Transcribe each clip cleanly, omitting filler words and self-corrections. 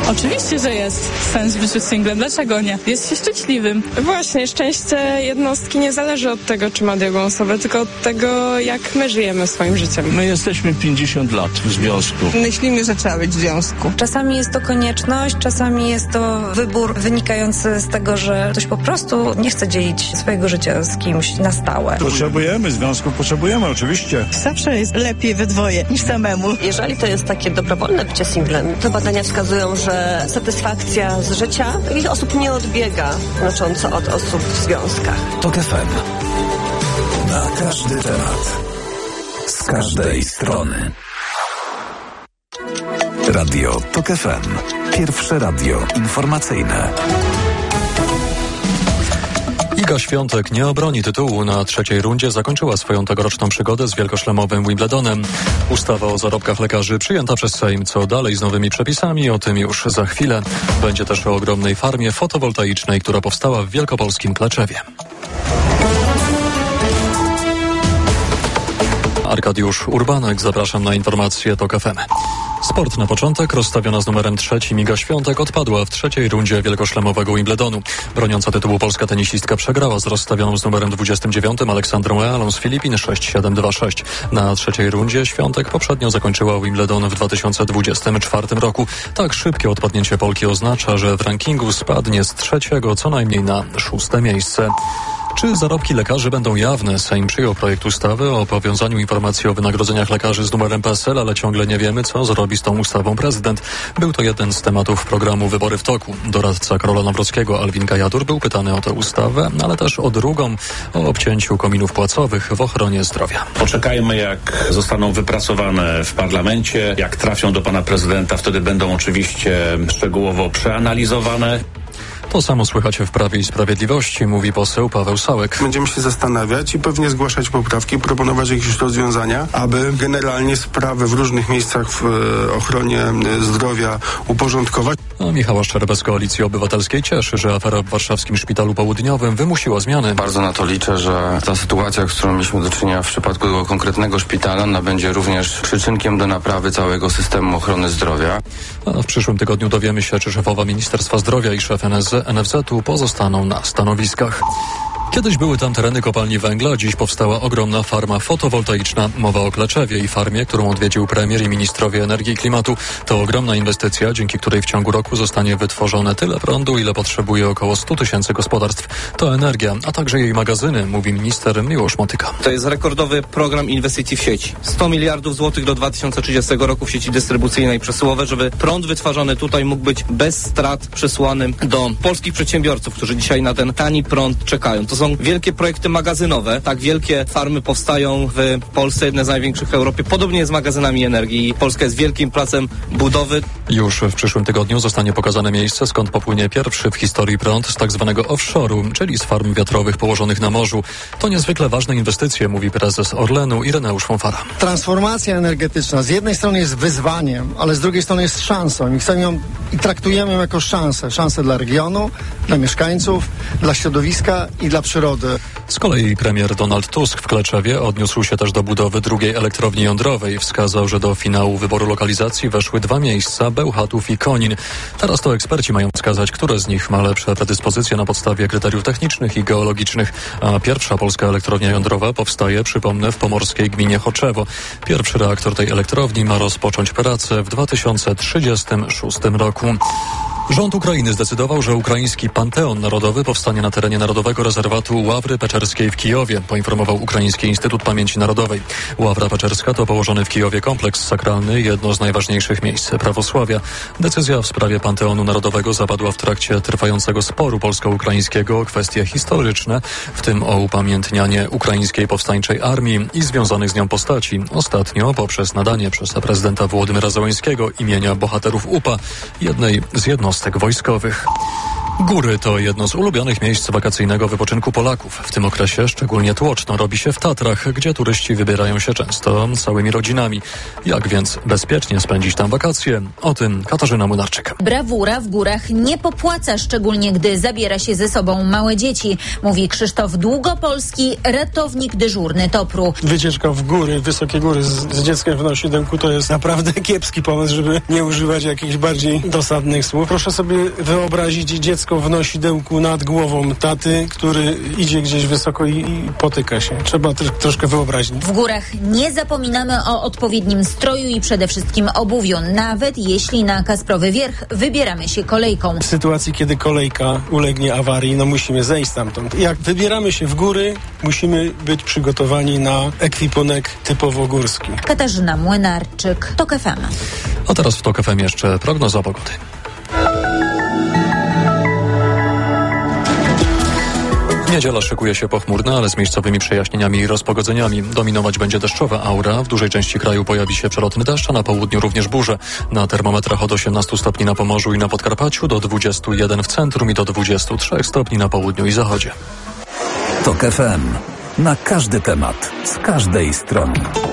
Oczywiście, że jest sens w życiu singlem. Dlaczego nie? Jest się szczęśliwym. Właśnie, szczęście jednostki nie zależy od tego, czy ma drugą osobę, tylko od tego, jak my żyjemy swoim życiem. My jesteśmy 50 lat w związku. Myślimy, że trzeba być w związku. Czasami jest to konieczność, czasami jest to wybór wynikający z tego, że ktoś po prostu nie chce dzielić swojego życia z kimś na stałe. Potrzebujemy związku, potrzebujemy oczywiście. Zawsze jest lepiej we dwoje niż samemu. Jeżeli to jest takie dobrowolne bycie singlem, to badania wskazują, że satysfakcja z życia takich osób nie odbiega znacząco od osób w związkach. TOK FM. Na każdy temat. Z każdej strony. Radio TOK FM. Pierwsze radio informacyjne. Iga Świątek nie obroni tytułu. Na trzeciej rundzie zakończyła swoją tegoroczną przygodę z wielkoszlemowym Wimbledonem. Ustawa o zarobkach lekarzy przyjęta przez Sejm. Co dalej z nowymi przepisami? O tym już za chwilę. Będzie też o ogromnej farmie fotowoltaicznej, która powstała w wielkopolskim Kleczewie. Arkadiusz Urbanek, zapraszam na informacje TOK FM. Sport na początek. Rozstawiona z numerem 3 Iga Świątek odpadła w trzeciej rundzie wielkoszlemowego Wimbledonu. Broniąca tytułu polska tenisistka przegrała z rozstawioną z numerem 29 Aleksandrą Realą z Filipin 6-7-2-6. Na trzeciej rundzie Świątek poprzednio zakończyła Wimbledon w 2024 roku. Tak szybkie odpadnięcie Polki oznacza, że w rankingu spadnie z trzeciego co najmniej na 6. miejsce. Czy zarobki lekarzy będą jawne? Sejm przyjął projekt ustawy o powiązaniu informacji o wynagrodzeniach lekarzy z numerem PESEL, ale ciągle nie wiemy, co zrobi z tą ustawą prezydent. Był to jeden z tematów programu Wybory w toku. Doradca Karola Nawrockiego Alwin Gajadur był pytany o tę ustawę, ale też o drugą, o obcięciu kominów płacowych w ochronie zdrowia. Poczekajmy, jak zostaną wypracowane w parlamencie, jak trafią do pana prezydenta, wtedy będą oczywiście szczegółowo przeanalizowane. To samo słychać w Prawie i Sprawiedliwości, mówi poseł Paweł Sałek. Będziemy się zastanawiać i pewnie zgłaszać poprawki, proponować jakieś rozwiązania, aby generalnie sprawy w różnych miejscach w ochronie zdrowia uporządkować. A Michał Szczerba z Koalicji Obywatelskiej cieszy, że afera w warszawskim Szpitalu Południowym wymusiła zmiany. Bardzo na to liczę, że ta sytuacja, z którą mieliśmy do czynienia w przypadku tego konkretnego szpitala, będzie również przyczynkiem do naprawy całego systemu ochrony zdrowia. A w przyszłym tygodniu dowiemy się, czy szefowa Ministerstwa Zdrowia i szef NFZ-u pozostaną na stanowiskach. Kiedyś były tam tereny kopalni węgla, dziś powstała ogromna farma fotowoltaiczna. Mowa o Kleczewie i farmie, którą odwiedził premier i ministrowie energii i klimatu. To ogromna inwestycja, dzięki której w ciągu roku zostanie wytworzone tyle prądu, ile potrzebuje około 100 000 gospodarstw. To energia, a także jej magazyny, mówi minister Miłosz Motyka. To jest rekordowy program inwestycji w sieci. 100 miliardów złotych do 2030 roku w sieci dystrybucyjnej i przesyłowe, żeby prąd wytwarzany tutaj mógł być bez strat przesłany do polskich przedsiębiorców, którzy dzisiaj na ten tani prąd czekają. To są wielkie projekty magazynowe. Tak wielkie farmy powstają w Polsce, jedne z największych w Europie. Podobnie jest z magazynami energii. Polska jest wielkim placem budowy. Już w przyszłym tygodniu zostanie pokazane miejsce, skąd popłynie pierwszy w historii prąd z tak zwanego offshore'u, czyli z farm wiatrowych położonych na morzu. To niezwykle ważne inwestycje, mówi prezes Orlenu Ireneusz Fonfara. Transformacja energetyczna z jednej strony jest wyzwaniem, ale z drugiej strony jest szansą i chcemy ją i traktujemy ją jako szansę. Szansę dla regionu, dla mieszkańców, dla środowiska i dla przyrody. Z kolei premier Donald Tusk w Kleczewie odniósł się też do budowy drugiej elektrowni jądrowej. Wskazał, że do finału wyboru lokalizacji weszły 2 miejsca, Bełchatów i Konin. Teraz to eksperci mają wskazać, które z nich ma lepsze predyspozycje na podstawie kryteriów technicznych i geologicznych. A pierwsza polska elektrownia jądrowa powstaje, przypomnę, w pomorskiej gminie Choczewo. Pierwszy reaktor tej elektrowni ma rozpocząć pracę w 2036 roku. Rząd Ukrainy zdecydował, że ukraiński Panteon Narodowy powstanie na terenie Narodowego Rezerwatu Ławry Peczerskiej w Kijowie, poinformował Ukraiński Instytut Pamięci Narodowej. Ławra Peczerska to położony w Kijowie kompleks sakralny, jedno z najważniejszych miejsc prawosławia. Decyzja w sprawie Panteonu Narodowego zapadła w trakcie trwającego sporu polsko-ukraińskiego o kwestie historyczne, w tym o upamiętnianie ukraińskiej powstańczej armii i związanych z nią postaci. Ostatnio poprzez nadanie przez prezydenta Wołodymyra Zełenskiego imienia bohaterów UPA, jednej z jednostek wojskowych. Góry to jedno z ulubionych miejsc wakacyjnego wypoczynku Polaków. W tym okresie szczególnie tłoczno robi się w Tatrach, gdzie turyści wybierają się często całymi rodzinami. Jak więc bezpiecznie spędzić tam wakacje? O tym Katarzyna Młynarczyk. Brawura w górach nie popłaca, szczególnie gdy zabiera się ze sobą małe dzieci, mówi Krzysztof Długopolski, ratownik dyżurny TOPR-u. Wycieczka w góry, wysokie góry z dzieckiem w nosidełku to jest naprawdę kiepski pomysł, żeby nie używać jakichś bardziej dosadnych słów. Proszę sobie wyobrazić dziecko w nosidełku nad głową taty, który idzie gdzieś wysoko i potyka się. Trzeba troszkę wyobraźni. W górach nie zapominamy o odpowiednim stroju i przede wszystkim obuwiu, nawet jeśli na Kasprowy Wierch wybieramy się kolejką. W sytuacji, kiedy kolejka ulegnie awarii, musimy zejść stamtąd. Jak wybieramy się w góry, musimy być przygotowani na ekwipunek typowo górski. Katarzyna Młynarczyk, TOK FM. A teraz w TOK FM jeszcze prognoza pogody. Niedziela szykuje się pochmurna, ale z miejscowymi przejaśnieniami i rozpogodzeniami. Dominować będzie deszczowa aura. W dużej części kraju pojawi się przelotny deszcz, a na południu również burze. Na termometrach od 18 stopni na Pomorzu i na Podkarpaciu, do 21 w centrum i do 23 stopni na południu i zachodzie. TOK FM. Na każdy temat, z każdej strony.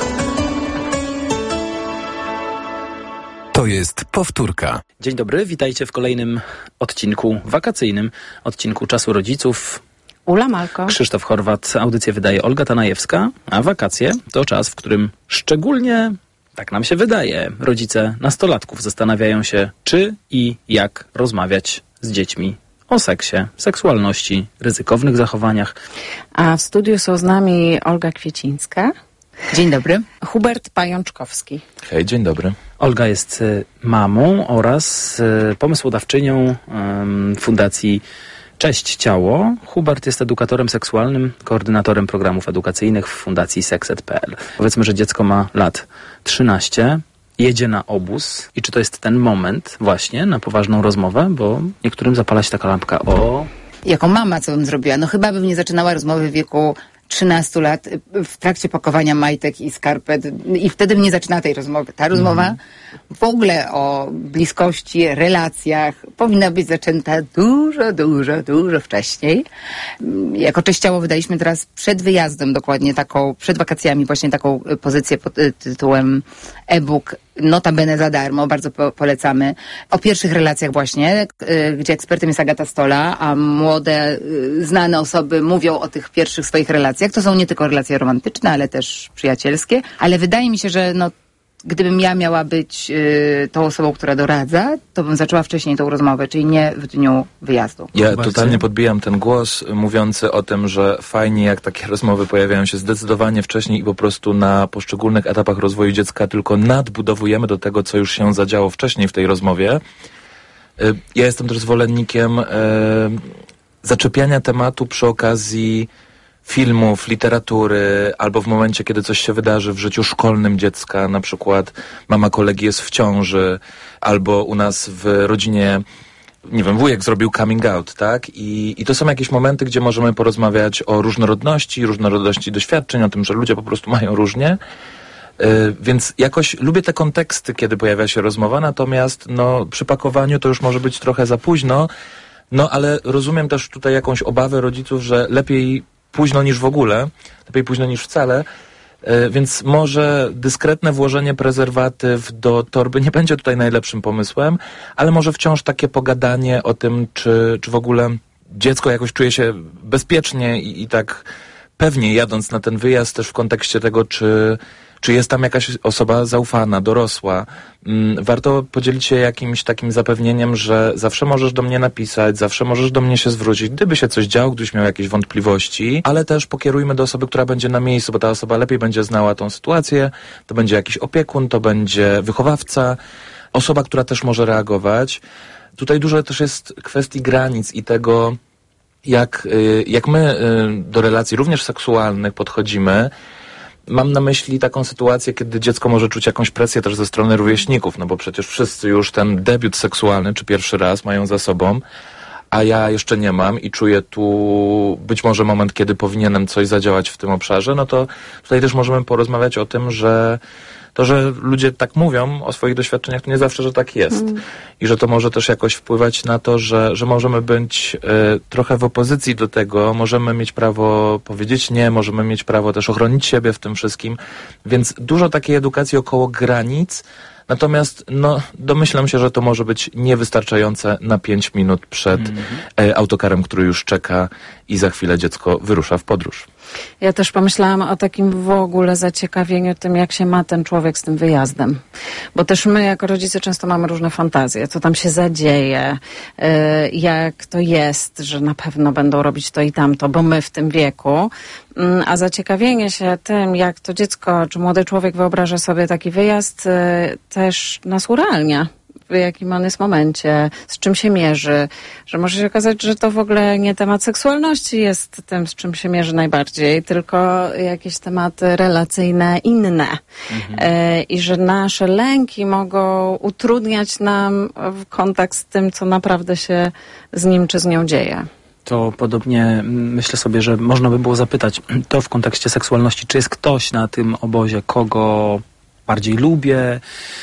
To jest powtórka. Dzień dobry, witajcie w kolejnym odcinku wakacyjnym, odcinku Czasu Rodziców. Ula Malko. Krzysztof Horwat, audycję wydaje Olga Tanajewska, a wakacje to czas, w którym szczególnie, tak nam się wydaje, rodzice nastolatków zastanawiają się, czy i jak rozmawiać z dziećmi o seksie, seksualności, ryzykownych zachowaniach. A w studiu są z nami Olga Kwiecińska. Dzień dobry. Hubert Pajączkowski. Hej, dzień dobry. Olga jest mamą oraz pomysłodawczynią Fundacji Cześć Ciało. Hubert jest edukatorem seksualnym, koordynatorem programów edukacyjnych w Fundacji Sexed.pl. Powiedzmy, że dziecko ma lat 13, jedzie na obóz i czy to jest ten moment właśnie na poważną rozmowę, bo niektórym zapala się taka lampka. Jako mama co bym zrobiła? Chyba bym nie zaczynała rozmowy w wieku 13 lat w trakcie pakowania majtek i skarpet i wtedy bym nie zaczynała tej rozmowy. Ta rozmowa w ogóle o bliskości, relacjach powinna być zaczęta dużo wcześniej. Jako Cześć Ciało wydaliśmy teraz przed wyjazdem dokładnie przed wakacjami właśnie taką pozycję pod tytułem e-book notabene za darmo, bardzo polecamy. O pierwszych relacjach właśnie, gdzie ekspertem jest Agata Stola, a młode, znane osoby mówią o tych pierwszych swoich relacjach. To są nie tylko relacje romantyczne, ale też przyjacielskie. Ale wydaje mi się, że gdybym ja miała być tą osobą, która doradza, to bym zaczęła wcześniej tą rozmowę, czyli nie w dniu wyjazdu. Ja totalnie podbijam ten głos mówiący o tym, że fajnie jak takie rozmowy pojawiają się zdecydowanie wcześniej i po prostu na poszczególnych etapach rozwoju dziecka tylko nadbudowujemy do tego, co już się zadziało wcześniej w tej rozmowie. Ja jestem też zwolennikiem zaczepiania tematu przy okazji filmów, literatury, albo w momencie, kiedy coś się wydarzy w życiu szkolnym dziecka, na przykład mama kolegi jest w ciąży, albo u nas w rodzinie, nie wiem, wujek zrobił coming out, tak? I to są jakieś momenty, gdzie możemy porozmawiać o różnorodności doświadczeń, o tym, że ludzie po prostu mają różnie. Więc jakoś lubię te konteksty, kiedy pojawia się rozmowa, natomiast przy pakowaniu to już może być trochę za późno, ale rozumiem też tutaj jakąś obawę rodziców, że lepiej późno niż w ogóle, lepiej późno niż wcale, więc może dyskretne włożenie prezerwatyw do torby nie będzie tutaj najlepszym pomysłem, ale może wciąż takie pogadanie o tym, czy w ogóle dziecko jakoś czuje się bezpiecznie i tak pewnie jadąc na ten wyjazd też w kontekście tego, czy jest tam jakaś osoba zaufana, dorosła. Warto podzielić się jakimś takim zapewnieniem, że zawsze możesz do mnie napisać, zawsze możesz do mnie się zwrócić, gdyby się coś działo, gdybyś miał jakieś wątpliwości, ale też pokierujmy do osoby, która będzie na miejscu, bo ta osoba lepiej będzie znała tą sytuację, to będzie jakiś opiekun, to będzie wychowawca, osoba, która też może reagować. Tutaj dużo też jest kwestii granic i tego, jak my do relacji również seksualnych podchodzimy. Mam na myśli taką sytuację, kiedy dziecko może czuć jakąś presję też ze strony rówieśników, bo przecież wszyscy już ten debiut seksualny, czy pierwszy raz mają za sobą, a ja jeszcze nie mam i czuję tu być może moment, kiedy powinienem coś zadziałać w tym obszarze, to tutaj też możemy porozmawiać o tym, że To, że ludzie tak mówią o swoich doświadczeniach, to nie zawsze, że tak jest. I że to może też jakoś wpływać na to, że możemy być trochę w opozycji do tego, możemy mieć prawo powiedzieć nie, możemy mieć prawo też ochronić siebie w tym wszystkim. Więc dużo takiej edukacji około granic. Natomiast domyślam się, że to może być niewystarczające na 5 minut przed autokarem, który już czeka i za chwilę dziecko wyrusza w podróż. Ja też pomyślałam o takim w ogóle zaciekawieniu tym, jak się ma ten człowiek z tym wyjazdem. Bo też my jako rodzice często mamy różne fantazje, co tam się zadzieje, jak to jest, że na pewno będą robić to i tamto, bo my w tym wieku. A zaciekawienie się tym, jak to dziecko czy młody człowiek wyobraża sobie taki wyjazd, też nas urealnia. W jakim on jest momencie, z czym się mierzy, że może się okazać, że to w ogóle nie temat seksualności jest tym, z czym się mierzy najbardziej, tylko jakieś tematy relacyjne inne. I że nasze lęki mogą utrudniać nam kontakt z tym, co naprawdę się z nim czy z nią dzieje. To podobnie myślę sobie, że można by było zapytać to w kontekście seksualności, czy jest ktoś na tym obozie, kogo bardziej lubię,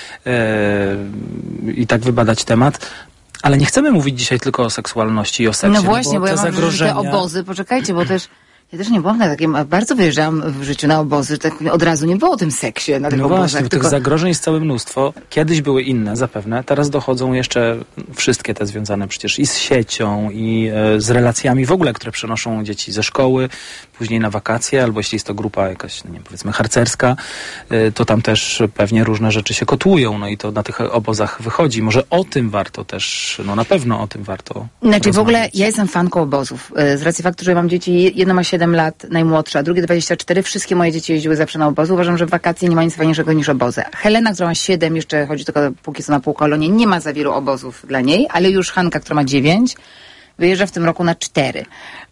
i tak wybadać temat. Ale nie chcemy mówić dzisiaj tylko o seksualności i o seksie. No właśnie, bo ja mam zagrożenia... te obozy, poczekajcie, bo też ja też nie byłam na takim, bardzo wyjeżdżałam w życiu na obozy, tak od razu nie było o tym seksie na tych obozach. Właśnie, tych zagrożeń jest całe mnóstwo. Kiedyś były inne zapewne, teraz dochodzą jeszcze wszystkie te związane przecież i z siecią, i z relacjami w ogóle, które przenoszą dzieci ze szkoły, później na wakacje, albo jeśli jest to grupa jakaś, nie wiem, powiedzmy harcerska, to tam też pewnie różne rzeczy się kotłują, no i to na tych obozach wychodzi. Może o tym warto też, na pewno o tym warto rozmawiać. W ogóle ja jestem fanką obozów. Z racji faktu, że mam dzieci, jedno ma 7 lat, najmłodsza, a drugie 24, wszystkie moje dzieci jeździły zawsze na obozy. Uważam, że w wakacje nie ma nic fajniejszego niż obozy. Helena, która ma 7, jeszcze chodzi tylko póki co na półkolonie, nie ma za wielu obozów dla niej, ale już Hanka, która ma 9, wyjeżdża w tym roku na 4.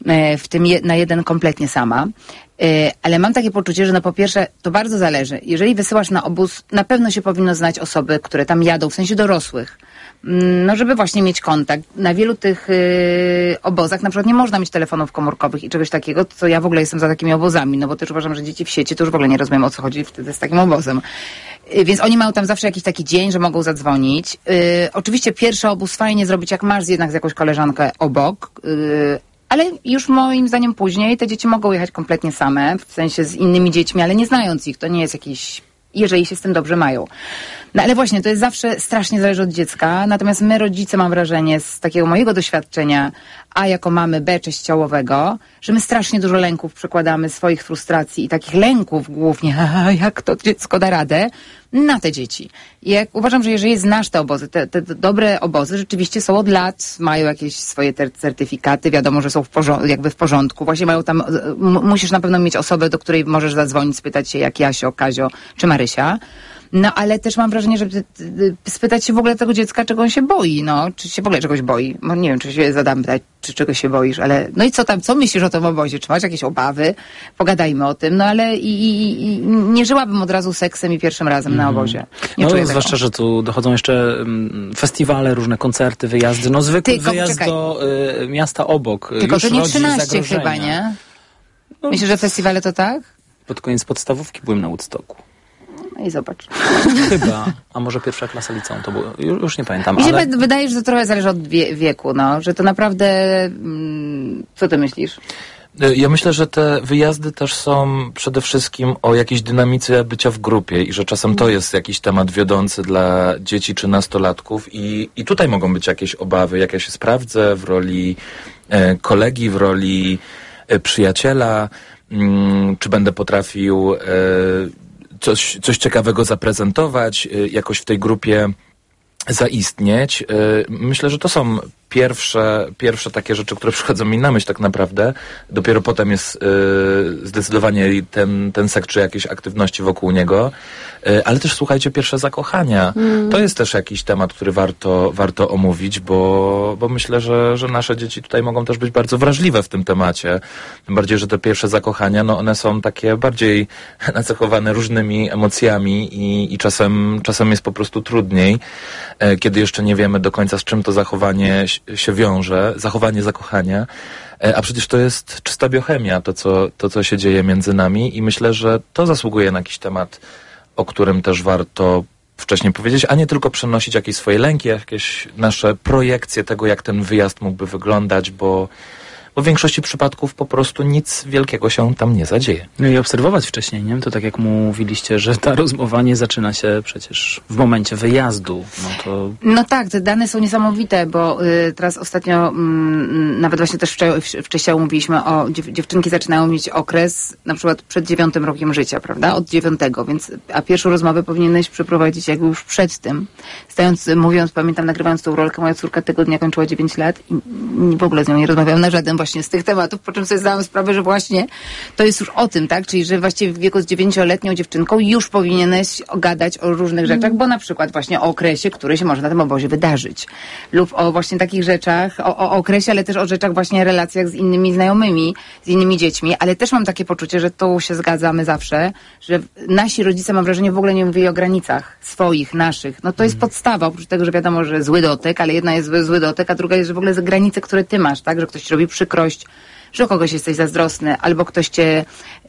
W tym na 1 kompletnie sama. Ale mam takie poczucie, że po pierwsze to bardzo zależy. Jeżeli wysyłasz na obóz, na pewno się powinno znać osoby, które tam jadą, w sensie dorosłych. Żeby właśnie mieć kontakt. Na wielu tych obozach na przykład nie można mieć telefonów komórkowych i czegoś takiego, co ja w ogóle jestem za takimi obozami, bo też uważam, że dzieci w sieci to już w ogóle nie rozumiem, o co chodzi wtedy z takim obozem. Więc oni mają tam zawsze jakiś taki dzień, że mogą zadzwonić. Oczywiście pierwszy obóz fajnie zrobić, jak masz jednak z jakąś koleżankę obok, ale już moim zdaniem później te dzieci mogą jechać kompletnie same, w sensie z innymi dziećmi, ale nie znając ich, to nie jest jakiś, jeżeli się z tym dobrze mają. No ale właśnie, to jest zawsze strasznie zależy od dziecka, natomiast my rodzice, mam wrażenie, z takiego mojego doświadczenia, A jako mamy, B częściołowego, że my strasznie dużo lęków przekładamy, swoich frustracji i takich lęków głównie, jak to dziecko da radę, na te dzieci. I uważam, że jeżeli znasz te obozy, te dobre obozy rzeczywiście są od lat, mają jakieś swoje certyfikaty, wiadomo, że są w porządku. Właśnie mają tam, musisz na pewno mieć osobę, do której możesz zadzwonić, spytać się jak Jasio, Kazio czy Marysia. No ale też mam wrażenie, że spytać się w ogóle tego dziecka, czego on się boi, czy się w ogóle czegoś boi. Nie wiem, czy się zadam pytać, czy czego się boisz, ale no i co tam, co myślisz o tym obozie? Czy masz jakieś obawy? Pogadajmy o tym, ale i nie żyłabym od razu seksem i pierwszym razem na obozie. Nie czuję zwłaszcza, tego. że tu dochodzą jeszcze festiwale, różne koncerty, wyjazdy, zwykły wyjazd do miasta obok. Tylko już to nie rodzi 13 zagrożenia. chyba, nie? Myślisz, że festiwale to tak? Pod koniec podstawówki byłem na Woodstocku. No i zobacz. Chyba, a może pierwsza klasa liceum to było, już nie pamiętam. Mi się wydaje, że to trochę zależy od wieku, że to naprawdę... Co ty myślisz? Ja myślę, że te wyjazdy też są przede wszystkim o jakiejś dynamice bycia w grupie i że czasem to jest jakiś temat wiodący dla dzieci czy nastolatków i tutaj mogą być jakieś obawy, jak ja się sprawdzę w roli kolegi, w roli przyjaciela, czy będę potrafił coś ciekawego zaprezentować, jakoś w tej grupie zaistnieć. Myślę, że to są pierwsze takie rzeczy, które przychodzą mi na myśl tak naprawdę. Dopiero potem jest zdecydowanie ten seks czy jakieś aktywności wokół niego. Ale też słuchajcie, pierwsze zakochania. To jest też jakiś temat, który warto omówić, bo myślę, że nasze dzieci tutaj mogą też być bardzo wrażliwe w tym temacie. Tym bardziej, że te pierwsze zakochania, one są takie bardziej nacechowane różnymi emocjami i czasem jest po prostu trudniej, kiedy jeszcze nie wiemy do końca, z czym to zachowanie się wiąże, zachowanie zakochania, a przecież to jest czysta biochemia, to co się dzieje między nami i myślę, że to zasługuje na jakiś temat o którym też warto wcześniej powiedzieć, a nie tylko przenosić jakieś swoje lęki, jakieś nasze projekcje tego, jak ten wyjazd mógłby wyglądać, bo w większości przypadków po prostu nic wielkiego się tam nie zadzieje. No i obserwować wcześniej, nie? To tak jak mówiliście, że ta rozmowa nie zaczyna się przecież w momencie wyjazdu. No tak, te dane są niesamowite, bo teraz ostatnio nawet właśnie też wcześniej mówiliśmy o dziewczynki zaczynają mieć okres na przykład przed 9 rokiem życia, prawda? Od 9, więc a pierwszą rozmowę powinieneś przeprowadzić jakby już przed tym. Pamiętam nagrywając tą rolkę, moja córka tego dnia kończyła 9 lat i w ogóle z nią nie rozmawiałam na żaden właśnie z tych tematów, po czym sobie zdałam sprawę, że właśnie to jest już o tym, tak? Czyli, że właściwie w wieku z 9-letnią dziewczynką już powinieneś gadać o różnych rzeczach, bo na przykład właśnie o okresie, który się może na tym obozie wydarzyć. Lub o właśnie takich rzeczach, o okresie, ale też o rzeczach właśnie relacjach z innymi znajomymi, z innymi dziećmi, ale też mam takie poczucie, że tu się zgadzamy zawsze, że nasi rodzice, mam wrażenie, w ogóle nie mówili o granicach swoich, naszych. No to jest podstawa, oprócz tego, że wiadomo, że zły dotyk, ale jedna jest zły dotyk, a druga jest, że w ogóle granice, które ty masz, tak? Że ktoś ci robi przykrość, że o kogoś jesteś zazdrosny, albo ktoś cię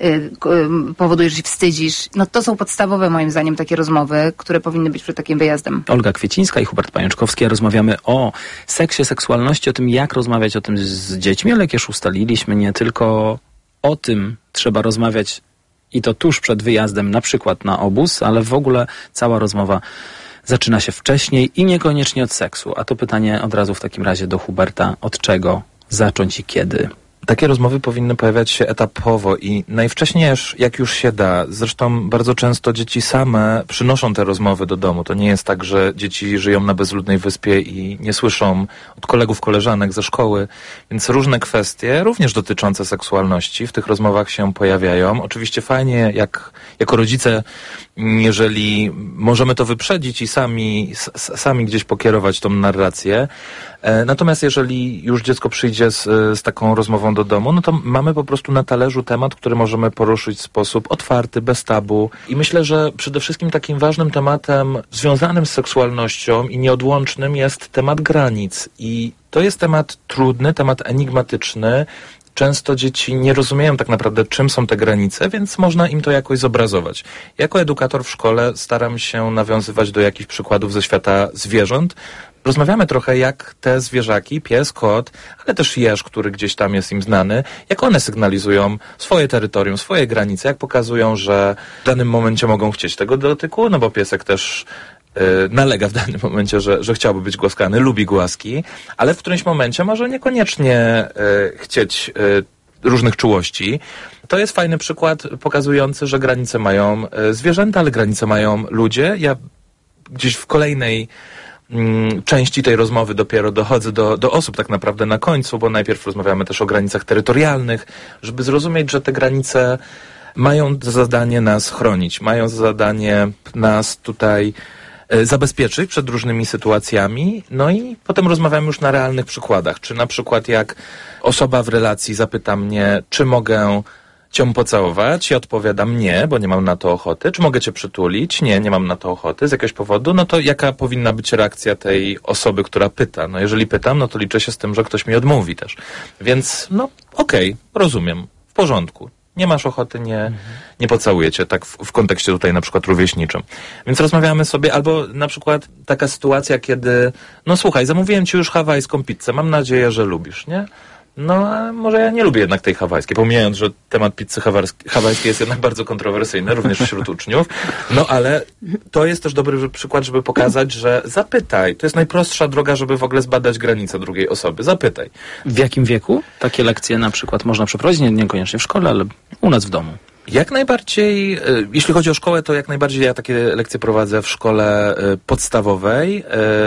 powoduje, że się wstydzisz. No to są podstawowe, moim zdaniem, takie rozmowy, które powinny być przed takim wyjazdem. Olga Kwiecińska i Hubert Pajączkowski. Rozmawiamy o seksie, seksualności, o tym, jak rozmawiać o tym z dziećmi, ale jak już ustaliliśmy, nie tylko o tym trzeba rozmawiać i to tuż przed wyjazdem, na przykład na obóz, ale w ogóle cała rozmowa zaczyna się wcześniej i niekoniecznie od seksu. A to pytanie od razu w takim razie do Huberta. Od czego zacząć i kiedy? Takie rozmowy powinny pojawiać się etapowo i najwcześniej, jak już się da. Zresztą bardzo często dzieci same przynoszą te rozmowy do domu. To nie jest tak, że dzieci żyją na bezludnej wyspie i nie słyszą od kolegów, koleżanek ze szkoły. Więc różne kwestie, również dotyczące seksualności, w tych rozmowach się pojawiają. Oczywiście fajnie, jako rodzice, jeżeli możemy to wyprzedzić i sami gdzieś pokierować tą narrację. Natomiast jeżeli już dziecko przyjdzie z taką rozmową do domu, no to mamy po prostu na talerzu temat, który możemy poruszyć w sposób otwarty, bez tabu. I myślę, że przede wszystkim takim ważnym tematem związanym z seksualnością i nieodłącznym jest temat granic. I to jest temat trudny, temat enigmatyczny. Często dzieci nie rozumieją tak naprawdę, czym są te granice, więc można im to jakoś zobrazować. Jako edukator w szkole staram się nawiązywać do jakichś przykładów ze świata zwierząt. Rozmawiamy trochę, jak te zwierzaki, pies, kot, ale też jeż, który gdzieś tam jest im znany, jak one sygnalizują swoje terytorium, swoje granice, jak pokazują, że w danym momencie mogą chcieć tego dotyku, no bo piesek też nalega w danym momencie, że chciałby być głaskany, lubi głaski, ale w którymś momencie może niekoniecznie chcieć różnych czułości. To jest fajny przykład pokazujący, że granice mają zwierzęta, ale granice mają ludzie. Ja gdzieś w kolejnej części tej rozmowy dopiero dochodzę do osób tak naprawdę na końcu, bo najpierw rozmawiamy też o granicach terytorialnych, żeby zrozumieć, że te granice mają za zadanie nas chronić, mają za zadanie nas tutaj zabezpieczyć przed różnymi sytuacjami, no i potem rozmawiamy już na realnych przykładach, czy na przykład jak osoba w relacji zapyta mnie, czy mogę cię pocałować, ja odpowiadam nie, bo nie mam na to ochoty. Czy mogę cię przytulić? Nie mam na to ochoty z jakiegoś powodu. No to jaka powinna być reakcja tej osoby, która pyta? No jeżeli pytam, no to liczę się z tym, że ktoś mi odmówi też. Więc no okej, rozumiem, w porządku. Nie masz ochoty, nie pocałuję cię, tak w kontekście tutaj na przykład rówieśniczym. Więc rozmawiamy sobie, albo na przykład taka sytuacja, kiedy no słuchaj, zamówiłem ci już hawajską pizzę, mam nadzieję, że lubisz, nie? No, a może ja nie lubię jednak tej hawajskiej, pomijając, że temat pizzy hawajskiej jest jednak bardzo kontrowersyjny, również wśród uczniów, no ale to jest też dobry przykład, żeby pokazać, że zapytaj. To jest najprostsza droga, żeby w ogóle zbadać granice drugiej osoby. Zapytaj. W jakim wieku takie lekcje na przykład można przeprowadzić? Niekoniecznie w szkole, ale u nas w domu. Jak najbardziej, jeśli chodzi o szkołę, to jak najbardziej ja takie lekcje prowadzę w szkole podstawowej,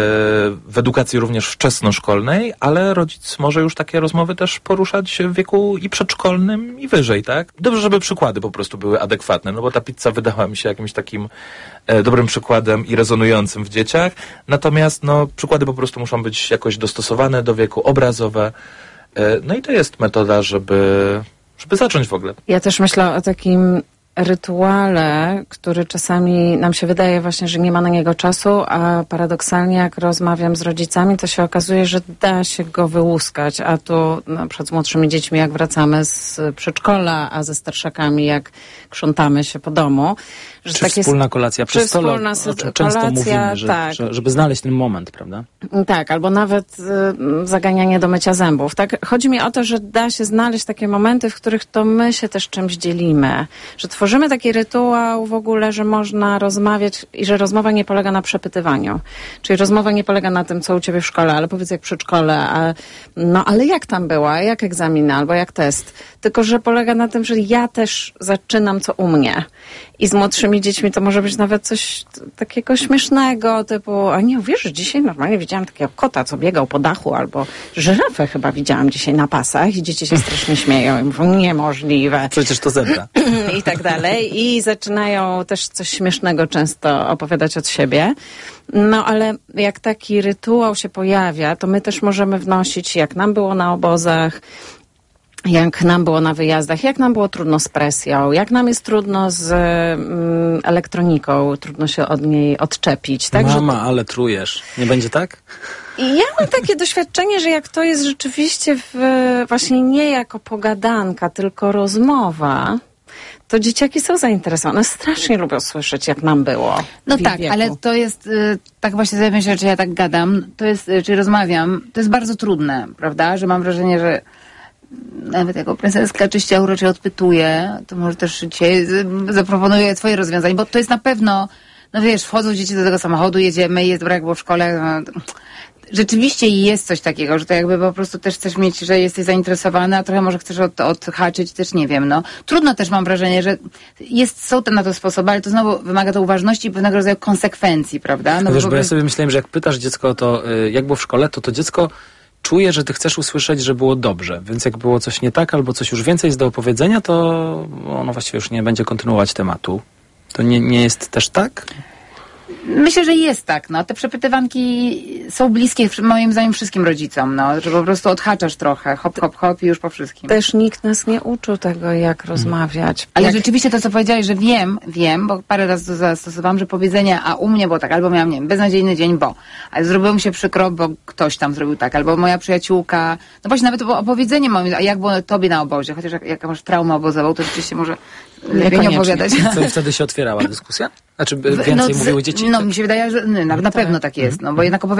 w edukacji również wczesnoszkolnej, ale rodzic może już takie rozmowy też poruszać w wieku i przedszkolnym i wyżej, tak? Dobrze, żeby przykłady po prostu były adekwatne, no bo ta pizza wydała mi się jakimś takim dobrym przykładem i rezonującym w dzieciach, natomiast no przykłady po prostu muszą być jakoś dostosowane do wieku, obrazowe, no i to jest metoda, żeby zacząć w ogóle. Ja też myślę o takim rytuale, który czasami nam się wydaje właśnie, że nie ma na niego czasu, a paradoksalnie jak rozmawiam z rodzicami, to się okazuje, że da się go wyłuskać, a tu na przykład z młodszymi dziećmi jak wracamy z przedszkola, a ze starszakami jak krzątamy się po domu, Że czy takie wspólna kolacja przy stole, o czym często mówimy, żeby znaleźć ten moment, prawda? Tak, albo nawet zaganianie do mycia zębów. Tak? Chodzi mi o to, że da się znaleźć takie momenty, w których to my się też czymś dzielimy. Że tworzymy taki rytuał w ogóle, że można rozmawiać i że rozmowa nie polega na przepytywaniu. Czyli rozmowa nie polega na tym, co u ciebie w szkole, ale powiedz jak przedszkole, ale jak tam była, jak egzamin, albo jak test. Tylko, że polega na tym, że ja też zaczynam co u mnie. I z młodszymi dziećmi to może być nawet coś takiego śmiesznego, typu, a nie uwierzysz, dzisiaj normalnie widziałam takiego kota, co biegał po dachu, albo żyrafę chyba widziałam dzisiaj na pasach i dzieci się strasznie śmieją i mówią, niemożliwe. Przecież to zebra. I tak dalej. I zaczynają też coś śmiesznego często opowiadać od siebie. No ale jak taki rytuał się pojawia, to my też możemy wnosić, jak nam było na obozach, jak nam było na wyjazdach, jak nam było trudno z presją, jak nam jest trudno z elektroniką, trudno się od niej odczepić. Tak? Mama, ale trujesz. Nie będzie tak? I ja mam takie doświadczenie, że jak to jest rzeczywiście właśnie nie jako pogadanka, tylko rozmowa, to dzieciaki są zainteresowane. Strasznie lubią słyszeć, jak nam było. No tak, wieku. Ale to jest, tak właśnie sobie myślę, czy ja tak gadam, to jest, czy rozmawiam, to jest bardzo trudne, prawda? Że mam wrażenie, że nawet jako prezeska czyście urocze odpytuję, to może też dzisiaj zaproponuję twoje rozwiązanie, bo to jest na pewno, no wiesz, wchodzą dzieci do tego samochodu, jedziemy, jest brak, bo w szkole... Rzeczywiście jest coś takiego, że to jakby po prostu też chcesz mieć, że jesteś zainteresowany, a trochę może chcesz odhaczyć, też nie wiem, no. Trudno też mam wrażenie, że są na to sposoby, ale to znowu wymaga to uważności i pewnego rodzaju konsekwencji, prawda? No wiesz, bo ja sobie myślałem, że jak pytasz dziecko o to, jak było w szkole, to dziecko czuje, że ty chcesz usłyszeć, że było dobrze, więc jak było coś nie tak, albo coś już więcej jest do opowiedzenia, to ono właściwie już nie będzie kontynuować tematu. To nie jest też tak? Myślę, że jest tak, no. Te przepytywanki są bliskie moim zdaniem wszystkim rodzicom, no. Że po prostu odhaczasz trochę, hop, hop, hop i już po wszystkim. Też nikt nas nie uczył tego, jak rozmawiać. Ale rzeczywiście to, co powiedziałeś, że wiem, bo parę razy to zastosowałam, że powiedzenie, a u mnie było tak, albo miałam, nie wiem, beznadziejny dzień, ale zrobiło mi się przykro, bo ktoś tam zrobił tak, albo moja przyjaciółka, no właśnie nawet opowiedzenie moim, a jak było tobie na obozie, chociaż jak masz traumę obozową, to rzeczywiście może lepiej nie opowiadać. Co i wtedy się otwierała dyskusja? Znaczy więcej mówiły dzieci? No, mi się wydaje, że na pewno tak jest, no bo jednak